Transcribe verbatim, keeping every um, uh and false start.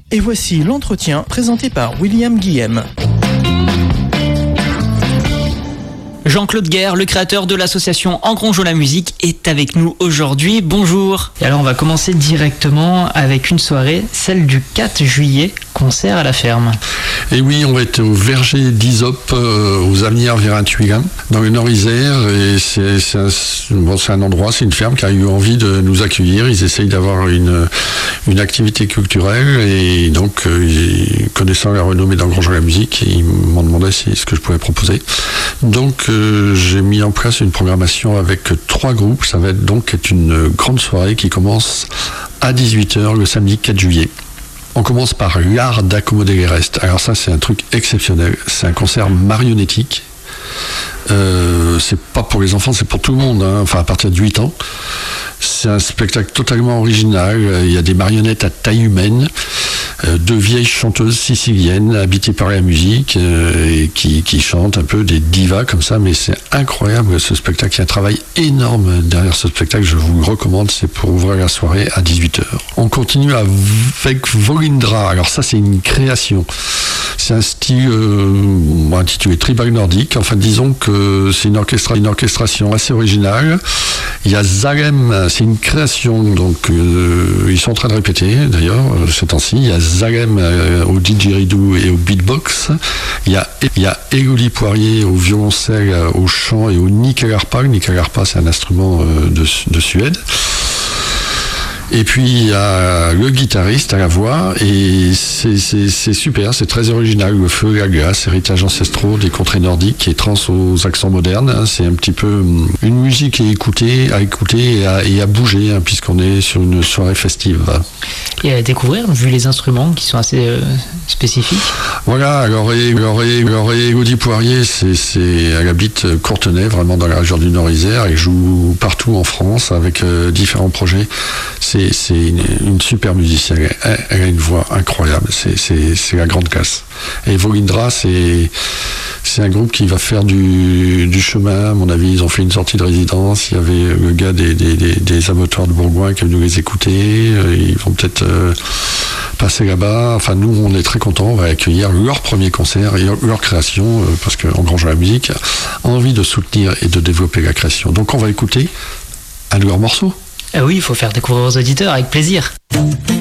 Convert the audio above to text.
Et voici l'entretien présenté par William Guillem. Jean-Claude Guerre, le créateur de l'association Engrangeons la musique, est avec nous aujourd'hui. Bonjour. Et alors on va commencer directement avec une soirée, celle du quatre juillet, concert à la ferme. Et oui, on va être au verger d'Isop, euh, aux Avenirs Vérin-Tuilin, dans le Nord-Isère. Et c'est, c'est, un, bon, c'est un endroit, c'est une ferme qui a eu envie de nous accueillir. Ils essayent d'avoir une, une activité culturelle. Et donc, euh, connaissant la renommée d'Engrangeons la musique, ils m'ont demandé si, ce que je pouvais proposer. Donc, euh, j'ai mis en place une programmation avec trois groupes. Ça va être donc être une grande soirée qui commence à dix-huit heures le samedi quatre juillet. On commence par l'art d'accommoder les restes. Alors ça, c'est un truc exceptionnel. C'est un concert marionnettique. Euh, c'est pas pour les enfants, c'est pour tout le monde, hein. Enfin à partir de huit ans. C'est un spectacle totalement original. Il y a des marionnettes à taille humaine, euh, deux vieilles chanteuses siciliennes habitées par la musique euh, et qui, qui chantent un peu des divas comme ça, mais c'est incroyable ce spectacle. Il y a un travail énorme derrière ce spectacle, je vous le recommande, c'est pour ouvrir la soirée à dix-huit heures. On continue avec Volindra. Alors ça, c'est une création. C'est un style euh, intitulé tribal nordique. Enfin, disons que c'est une, orchestra, une orchestration assez originale. Il y a Zalem, c'est une création, donc euh, ils sont en train de répéter d'ailleurs ce temps-ci. Il y a Zalem euh, au didgeridoo et au beatbox. Il y a, il y a Elodie Poirier au violoncelle, au chant et au nyckelharpa. Le nyckelharpa, c'est un instrument euh, de, de Suède. Et puis il y a le guitariste à la voix, et c'est, c'est, c'est super, c'est très original. Le feu, la glace, héritage ancestraux des contrées nordiques et trans aux accents modernes, hein. C'est un petit peu une musique à écouter, à écouter et à, et à bouger, hein, puisqu'on est sur une soirée festive. Et à découvrir, vu les instruments qui sont assez euh, spécifiques. Voilà, alors Elodie Poirier, c'est, c'est, elle habite Courtenay, vraiment dans la région du Nord-Isère. Elle joue partout en France avec euh, différents projets. C'est C'est, c'est une, une super musicienne, elle, elle a une voix incroyable, c'est, c'est, c'est la grande classe. Et Volindra, c'est, c'est un groupe qui va faire du, du chemin, à mon avis. Ils ont fait une sortie de résidence, il y avait le gars des, des, des, des abattoirs de Bourgoin qui est venu les écouter, ils vont peut-être euh, passer là-bas. Enfin, nous, on est très contents, on va accueillir leur premier concert et leur, leur création, euh, parce qu'Engrangeons la musique a envie de soutenir et de développer la création. Donc on va écouter un de leurs morceaux. Ah oui, il faut faire découvrir aux auditeurs avec plaisir.